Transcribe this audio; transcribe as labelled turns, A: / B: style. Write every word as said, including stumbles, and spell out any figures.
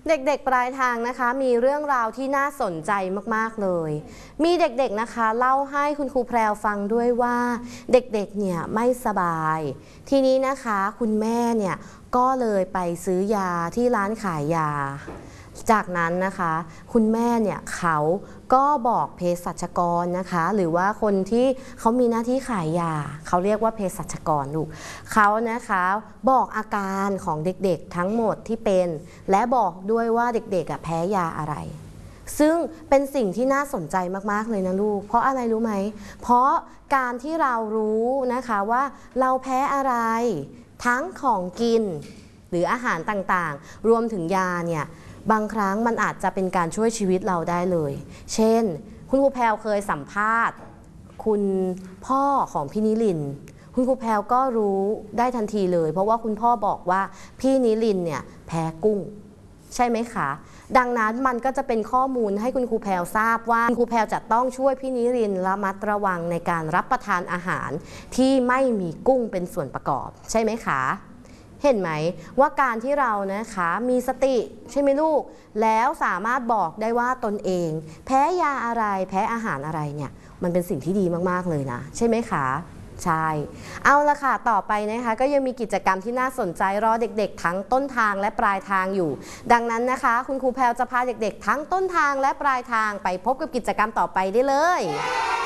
A: เด็กๆปลายทางนะคะมีเรื่องราวที่น่าสนใจมากๆเลยมีเด็กๆนะคะเล่าให้คุณครูแพรวฟังด้วยว่าเด็กๆเนี่ยไม่สบายทีนี้นะคะคุณแม่เนี่ยก็เลยไปซื้อยาที่ร้านขายยาจากนั้นนะคะคุณแม่เนี่ยเขาก็บอกเภสัชกรนะคะหรือว่าคนที่เขามีหน้าที่ขายยาเขาเรียกว่าเภสัชกรลูกเขานะคะบอกอาการของเด็กๆทั้งหมดที่เป็นและบอกด้วยว่าเด็กๆแพ้ยาอะไรซึ่งเป็นสิ่งที่น่าสนใจมากๆเลยนะลูกเพราะอะไรรู้ไหมเพราะการที่เรารู้นะคะว่าเราแพ้อะไรทั้งของกินหรืออาหารต่างๆรวมถึงยาเนี่ยบางครั้งมันอาจจะเป็นการช่วยชีวิตเราได้เลยเช่นคุณครูแพรวเคยสัมภาษณ์คุณพ่อของพี่นิลินทร์คุณครูแพรวก็รู้ได้ทันทีเลยเพราะว่าคุณพ่อบอกว่าพี่นิลินทร์เนี่ยแพ้กุ้งใช่ไหมคะดังนั้นมันก็จะเป็นข้อมูลให้คุณครูแพรวทราบว่าคุณครูแพรวจะต้องช่วยพี่นิรินทร์ระมัดระวังในการรับประทานอาหารที่ไม่มีกุ้งเป็นส่วนประกอบใช่ไหมคะเห็นไหมว่าการที่เรานะคะมีสติใช่ไหมลูกแล้วสามารถบอกได้ว่าตนเองแพ้ยาอะไรแพ้อาหารอะไรเนี่ยมันเป็นสิ่งที่ดีมากๆเลยนะใช่ไหมคะใช่เอาละค่ะต่อไปนะคะก็ยังมีกิจกรรมที่น่าสนใจรอเด็กๆทั้งต้นทางและปลายทางอยู่ดังนั้นนะคะคุณครูแพรวจะพาเด็กๆทั้งต้นทางและปลายทางไปพบกับกิจกรรมต่อไปได้เลย